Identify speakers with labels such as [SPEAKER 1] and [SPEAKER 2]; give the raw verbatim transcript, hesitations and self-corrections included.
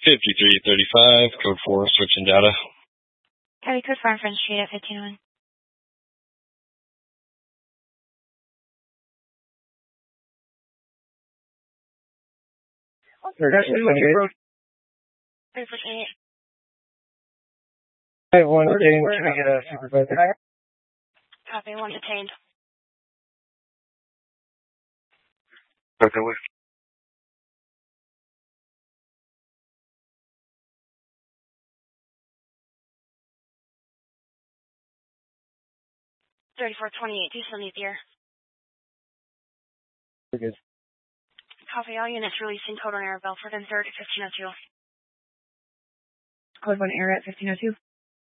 [SPEAKER 1] fifty-three thirty-five, code four, switching data.
[SPEAKER 2] Copy, code four on Front Street at fifteen oh one.
[SPEAKER 3] I have one detained. Can I get a supervisor?
[SPEAKER 2] Copy, one detained.
[SPEAKER 1] Okay, wait.
[SPEAKER 2] thirty-four twenty-eight, do you still need the air?
[SPEAKER 3] We're good.
[SPEAKER 2] Copy, all units releasing code on air, Belford and third at fifteen oh two.
[SPEAKER 4] Code one air at fifteen oh two.